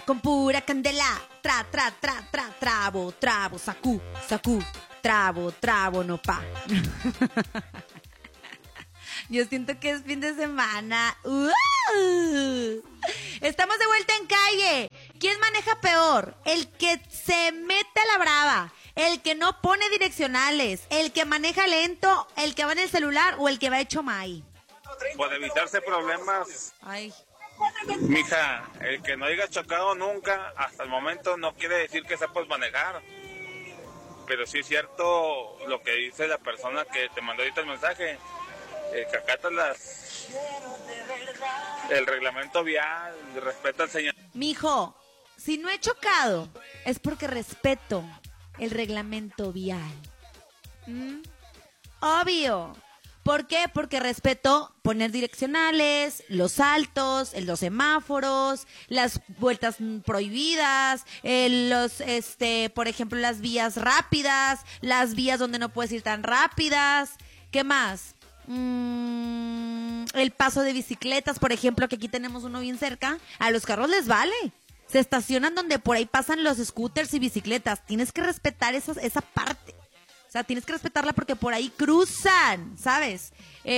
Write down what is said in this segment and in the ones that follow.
con pura candela. Trabo, sacú, trabo, no pa. Yo siento que es fin de semana. Estamos de vuelta en calle. ¿Quién maneja peor? El que se mete a la brava, el que no pone direccionales, el que maneja lento, el que va en el celular o el que va hecho maíz. Por evitarse problemas, Ay. mija, el que no haya chocado nunca, hasta el momento no quiere decir que sepas manejar. Pero sí es cierto lo que dice la persona que te mandó ahorita el mensaje, que acata el reglamento vial, respeta el señal. Mijo, si no he chocado, es porque respeto el reglamento vial. Obvio. ¿Por qué? Porque respeto poner direccionales, los saltos, los semáforos, las vueltas prohibidas, por ejemplo, las vías rápidas, las vías donde no puedes ir tan rápidas. ¿Qué más? El paso de bicicletas, por ejemplo, que aquí tenemos uno bien cerca. A los carros les vale. Se estacionan donde por ahí pasan los scooters y bicicletas. Tienes que respetar esa parte. O sea, tienes que respetarla porque por ahí cruzan, ¿sabes?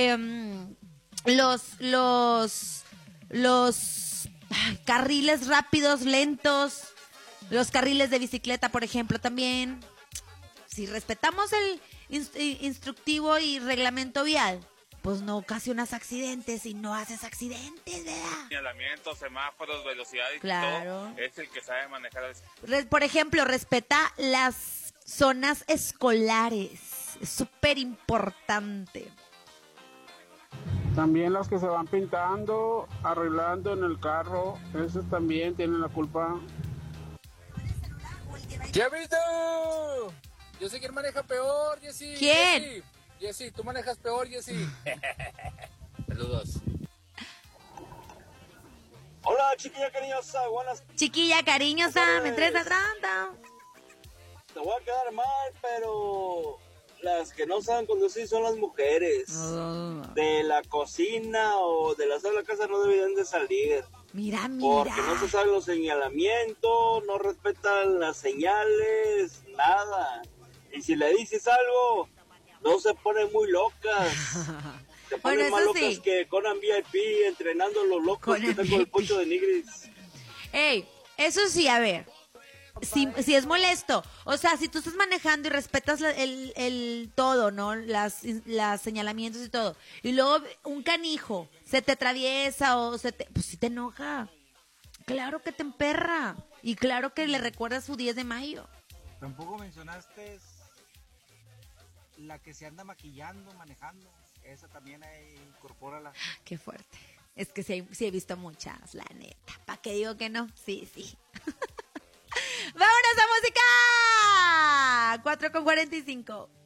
Los carriles rápidos, lentos, los carriles de bicicleta, por ejemplo, también. Si respetamos el instructivo y reglamento vial, pues no ocasionas accidentes y no haces accidentes, ¿verdad? Señalamientos, semáforos, velocidad y claro. todo, es el que sabe manejar. Por ejemplo, respeta las zonas escolares. Es súper importante. También los que se van pintando, arreglando en el carro, esos también tienen la culpa. ¡Ya visto! Yo sé quién maneja peor, Jessy. ¿Quién? Jessy, tú manejas peor, Jessy. Saludos. Hola, chiquilla cariñosa, buenas. Chiquilla cariñosa, me entregas tanto. Te voy a quedar mal, pero las que no saben conducir son las mujeres. De la cocina o de la sala de la casa no deberían de salir. Mira. Porque no se saben los señalamientos, no respetan las señales, nada. Y si le dices algo, no se ponen muy locas. Se ponen más locas sí. Que Conan VIP entrenando a los locos Conan que están con el Poncho de Nigris. Ey, eso sí, a ver. Si es molesto, o sea, si tú estás manejando y respetas el todo, ¿no? Las señalamientos y todo, y luego un canijo se te atraviesa pues sí te enoja. Claro que te emperra y claro que le recuerda su 10 de mayo. Tampoco mencionaste la que se anda maquillando, manejando. Esa también incorpórala. Qué fuerte. Es que sí he visto muchas, la neta. ¿Para qué digo que no? Sí. ¡Vámonos a música! 4:45.